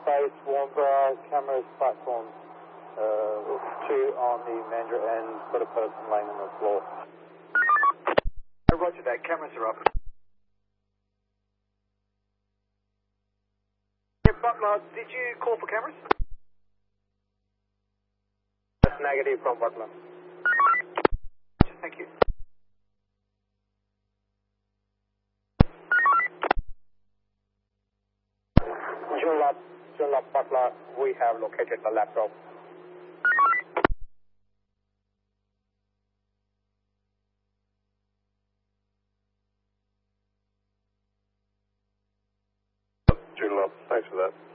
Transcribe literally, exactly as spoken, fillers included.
base, Warnbro, cameras, platform uh, two on the manger and got a person laying on the floor. Roger that, cameras are up. Yeah, Butler, did you call for cameras? That's negative from Butler. Thank you. Junlop, Junlop Butler, we have located the laptop. Junlop, thanks for that.